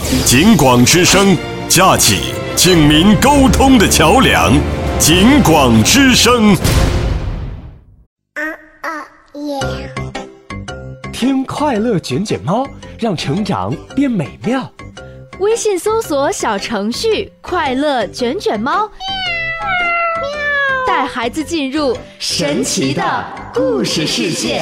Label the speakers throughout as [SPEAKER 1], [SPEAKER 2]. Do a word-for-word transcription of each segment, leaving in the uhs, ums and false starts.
[SPEAKER 1] 警广之声，架起警民沟通的桥梁。警广之声。
[SPEAKER 2] 啊啊耶！
[SPEAKER 3] 听快乐卷卷猫，让成长变美妙。
[SPEAKER 4] 微信搜索小程序“快乐卷卷猫”，带孩子进入神奇的故事世界。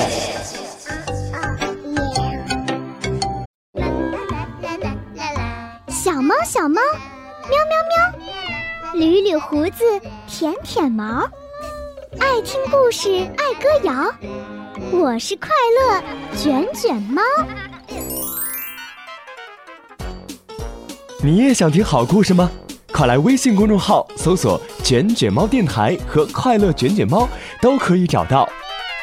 [SPEAKER 2] 小猫小猫，喵喵喵，捋捋胡子，舔舔毛，爱听故事，爱歌谣。我是快乐卷卷猫。
[SPEAKER 3] 你也想听好故事吗？快来微信公众号搜索“卷卷猫电台”和“快乐卷卷猫”，都可以找到。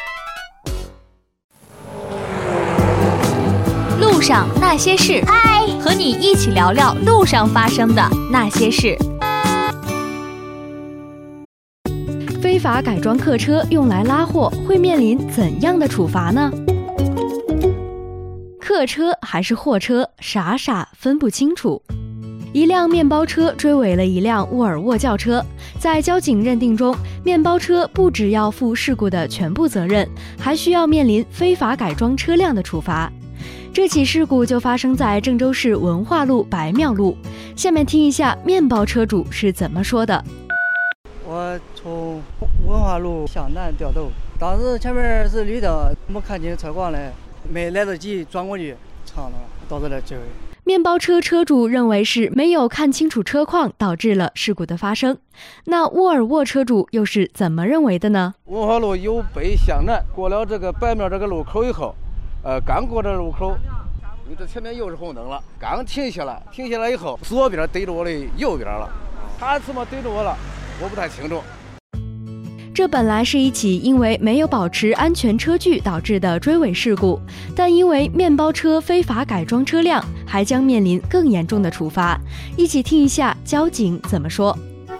[SPEAKER 4] 路上那些事，
[SPEAKER 2] 嗨，
[SPEAKER 4] 和你一起聊聊路上发生的那些事。非法改装客车用来拉货会面临怎样的处罚呢？客车还是货车，傻傻分不清楚。一辆面包车追尾了一辆沃尔沃轿车，在交警认定中，面包车不只要负事故的全部责任，还需要面临非法改装车辆的处罚。这起事故就发生在郑州市文化路白庙路。下面听一下面包车主是怎么说的。
[SPEAKER 5] 我从文化路向南掉头，当时前面是绿灯，没看清车况嘞，没来得及转过去，撞了，导致了这位。
[SPEAKER 4] 面包车车主认为是没有看清楚车况导致了事故的发生，那沃尔沃车主又是怎么认为的呢？
[SPEAKER 6] 文化路由北向南，过了这个白庙这个路口以后，呃，刚过这路口，因为这前面又是红灯了，刚停下来，停下来以后，左边对着我的右边了，他怎么对着我了？我不太清楚。
[SPEAKER 4] 这本来是一起因为没有保持安全车距导致的追尾事故，但因为面包车非法改装车辆，还将面临更严重的处罚。一起听一下交警怎么说。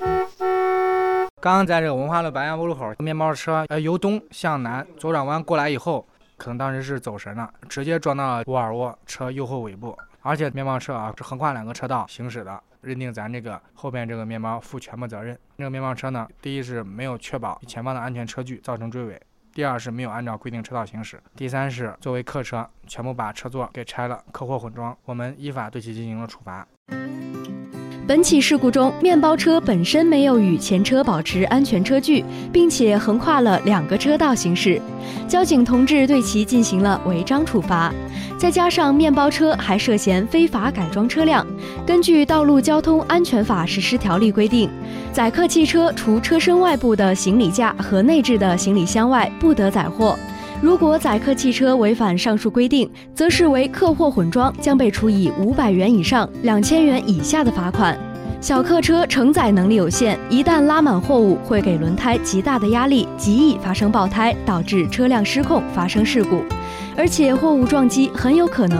[SPEAKER 7] 刚在这个文化路白杨路口，面包车呃由东向南左转弯过来以后，可能当时是走神了，直接撞到沃尔沃车右后尾部，而且面包车啊是横跨两个车道行驶的。认定咱这个后边这个面包负全部责任。这个面包车呢，第一是没有确保前方的安全车距，造成追尾；第二是没有按照规定车道行驶；第三是作为客车，全部把车座给拆了，客货混装，我们依法对其进行了处罚。
[SPEAKER 4] 本起事故中，面包车本身没有与前车保持安全车距，并且横跨了两个车道行驶，交警同志对其进行了违章处罚。再加上面包车还涉嫌非法改装车辆，根据《道路交通安全法实施条例》规定，载客汽车除车身外部的行李架和内置的行李箱外，不得载货。如果载客汽车违反上述规定，则视为客货混装，将被处以五百元以上两千元以下的罚款。小客车承载能力有限，一旦拉满货物，会给轮胎极大的压力，极易发生爆胎，导致车辆失控发生事故。而且货物撞击很有可能